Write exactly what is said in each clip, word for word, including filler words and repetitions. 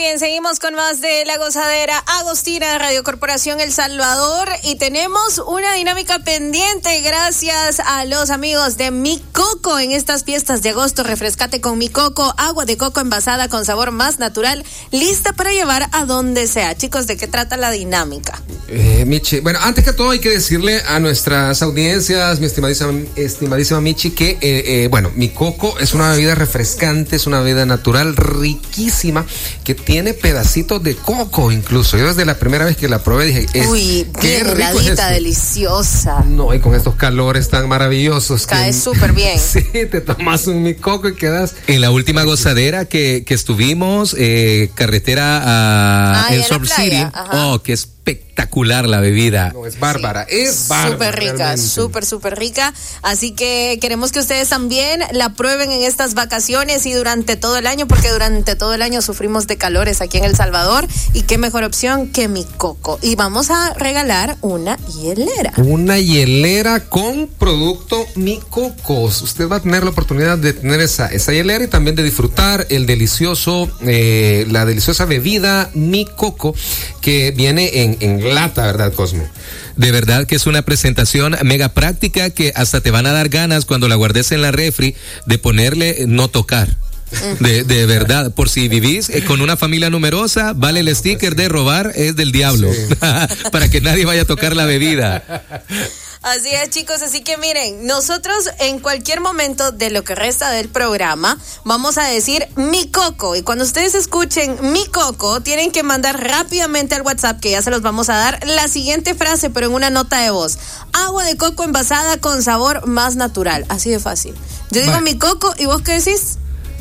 bien, seguimos con más de La Gozadera Agostina, Radio Corporación El Salvador, y tenemos una dinámica pendiente gracias a los amigos de Mi Coco. En estas fiestas de agosto, refrescate con Mi Coco, agua de coco envasada con sabor más natural, lista para llevar a donde sea. Chicos, ¿de qué trata la dinámica? Eh, Michi, bueno, antes que todo hay que decirle a nuestras audiencias, mi estimadísima, estimadísima Michi, que, eh, eh, bueno, Mi Coco es una bebida refrescante, es una bebida natural, riquísima, que tiene pedacitos de coco incluso. Yo desde la primera vez que la probé dije, es, uy, qué bien rico heladita, es deliciosa. No, y con estos calores tan maravillosos. Cae súper bien. Sí, te tomas un Mi Coco y quedas. En la última gozadera que, que estuvimos, eh, carretera a ah, El Surf City. Ajá. Oh, qué espectacular la bebida. No, es bárbara, sí, es bárbara. Súper rica, súper, súper rica. Así que queremos que ustedes también la prueben en estas vacaciones y durante todo el año, porque durante todo el año sufrimos de calores aquí en El Salvador. Y qué mejor opción que Mi Coco. Y vamos a regalar una hielera. Una hielera con producto Mi Cocos. Usted va a tener la oportunidad de tener esa, esa hielera y también de disfrutar el delicioso, eh, la deliciosa bebida Mi Coco que viene en, en lata, ¿verdad, Cosme? De verdad que es una presentación mega práctica que hasta te van a dar ganas cuando la guardes en la refri de ponerle no tocar. De, de verdad, por si vivís eh, con una familia numerosa, vale el sticker de robar es del diablo, sí. Para que nadie vaya a tocar la bebida. Así es, chicos, así que miren, nosotros en cualquier momento de lo que resta del programa vamos a decir Mi Coco, y cuando ustedes escuchen Mi Coco tienen que mandar rápidamente al WhatsApp, que ya se los vamos a dar, la siguiente frase, pero en una nota de voz: agua de coco envasada con sabor más natural. Así de fácil. Yo digo Mi Coco y vos ¿qué decís?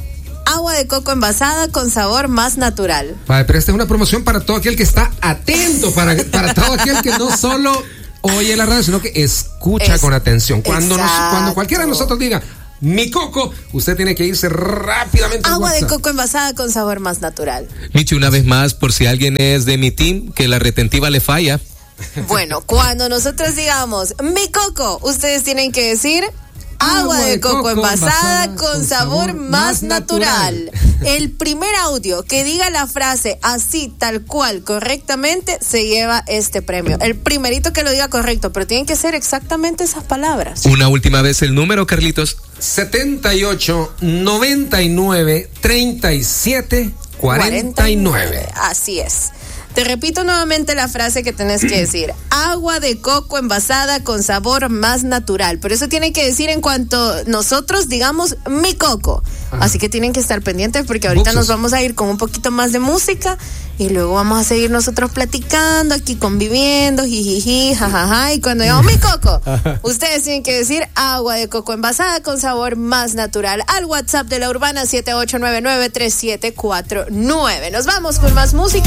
Agua de coco envasada con sabor más natural. Vale, pero esta es una promoción para todo aquel que está atento, para, para todo aquel que no solo oye la radio, sino que escucha es, con atención. Cuando, nos, cuando cualquiera de nosotros diga Mi Coco, usted tiene que irse rápidamente. Agua de coco envasada con sabor más natural. Michi, una vez más, por si alguien es de mi team, que la retentiva le falla. Bueno, cuando nosotros digamos Mi Coco, ustedes tienen que decir agua de coco, coco envasada, envasada con sabor, sabor más natural. natural. El primer audio que diga la frase así, tal cual, correctamente, se lleva este premio. El primerito que lo diga correcto, pero tienen que ser exactamente esas palabras. Una última vez el número, Carlitos. setenta y ocho, noventa y nueve, treinta y siete, cuarenta y nueve. Así es. Te repito nuevamente la frase que tenés que decir: agua de coco envasada con sabor más natural. Pero eso tienen que decir en cuanto nosotros digamos Mi Coco. Ajá. Así que tienen que estar pendientes, porque ahorita Buxos. Nos vamos a ir con un poquito más de música y luego vamos a seguir nosotros platicando aquí, conviviendo, jijiji, jajaja. Y cuando digamos Mi Coco, ustedes tienen que decir agua de coco envasada con sabor más natural al WhatsApp de La Urbana siete ocho nueve nueve tres siete cuatro nueve. Nos vamos con más música.